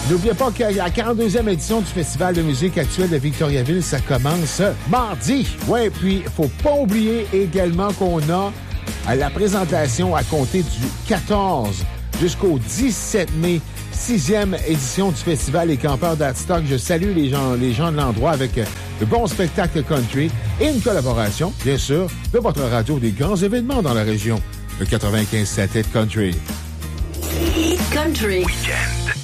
N'oubliez pas que la 42e édition du Festival de musique actuelle de Victoriaville, ça commence mardi. Ouais, puis faut pas oublier également qu'on a la présentation à compter du 14 jusqu'au 17 mai, 6e édition du Festival Les Campeurs d'Adstock. Je salue les gens de l'endroit avec de bons spectacles country et une collaboration, bien sûr, de votre radio des grands événements dans la région. Le 95.7 Hit Country. Hit Country. Weekend.